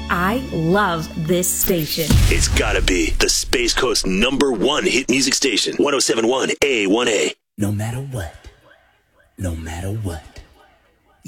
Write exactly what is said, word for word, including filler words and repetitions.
I love this station. It's gotta be the Space Coast number one hit music station, one oh seven point one A one A. No matter what, no matter what.